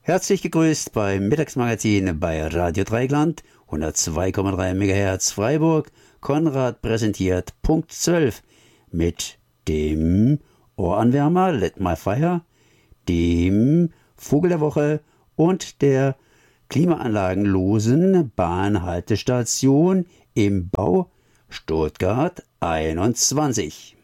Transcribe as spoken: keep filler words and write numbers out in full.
Herzlich gegrüßt beim Mittagsmagazin bei Radio Dreieckland, hundertzwei Komma drei Megahertz Freiburg. Konrad präsentiert Punkt zwölf mit dem Ohranwärmer Let My Fire, dem Vogel der Woche und der klimaanlagenlosen Bahnhaltestation im Bau Stuttgart einundzwanzig.